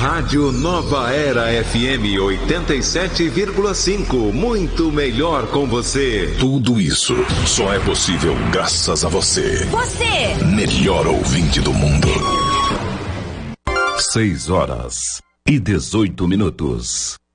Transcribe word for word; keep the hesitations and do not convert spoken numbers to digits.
Rádio Nova Era F M oitenta e sete vírgula cinco. Muito melhor com você. Tudo isso só é possível graças a você. Você! Melhor ouvinte do mundo. Seis horas e dezoito minutos.